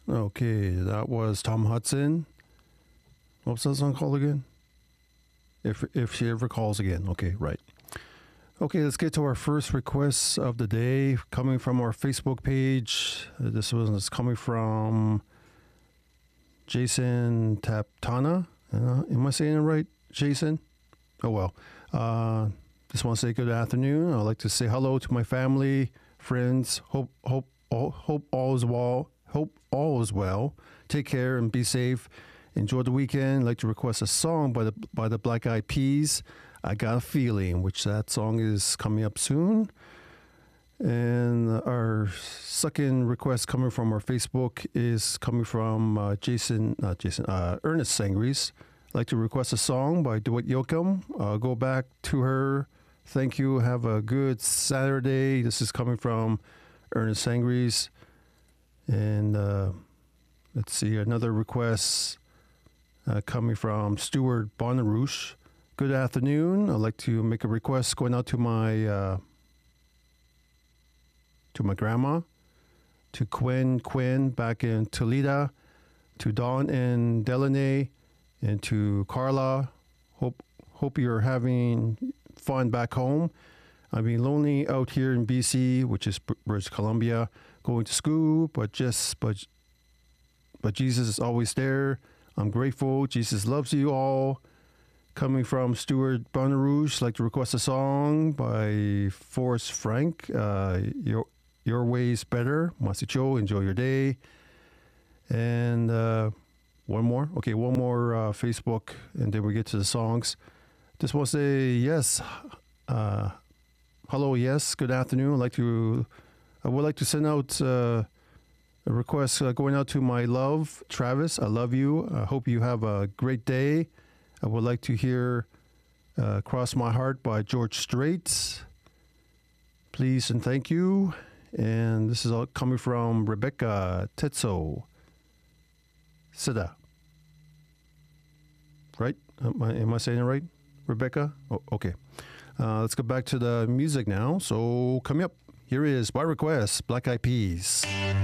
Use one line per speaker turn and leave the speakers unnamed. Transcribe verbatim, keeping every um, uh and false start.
Okay, that was Tom Hudson. What's that song called again? If if she ever calls again. Okay, right. Okay, let's get to our first request of the day coming from our Facebook page. Uh, This one is coming from Jason Taptana. Uh, am I saying it right, Jason? Oh well. Uh, just want to say good afternoon. I'd like to say hello to my family, friends. Hope hope all, hope all is well. Hope all is well. Take care and be safe. Enjoy the weekend. I'd like to request a song by the by the Black Eyed Peas. I got a feeling, which that song is coming up soon. And our second request coming from our Facebook is coming from uh, Jason, not Jason, uh, Ernest Sangries. I'd like to request a song by DeWitt Yoakam. Uh, go back to her. Thank you. Have a good Saturday. This is coming from Ernest Sangries. And uh, let's see, another request uh, coming from Stuart Bonarouche. Good afternoon. I'd like to make a request going out to my uh, to my grandma, to Quinn Quinn back in Toledo, to Dawn and Delaney, and to Carla. Hope hope you're having fun back home. I've been lonely out here in B C, which is Br- British Columbia, going to school, but just but but Jesus is always there. I'm grateful. Jesus loves you all. Coming from Stuart Bonarouche, I'd like to request a song by Forrest Frank. Uh, your Your Way's Better. Masicho, enjoy your day. And uh, one more. Okay, one more uh, Facebook, and then we get to the songs. Just want to say yes. Uh, hello, yes. Good afternoon. I'd like to. I would like to send out uh, a request uh, going out to my love, Travis. I love you. I hope you have a great day. I would like to hear uh, Cross My Heart by George Strait. Please and thank you. And this is all coming from Rebecca Tetso Sida. Right? Am I, am I saying it right, Rebecca? Oh, okay. Uh, let's go back to the music now. So coming up, here is by request, Black Eyed Peas.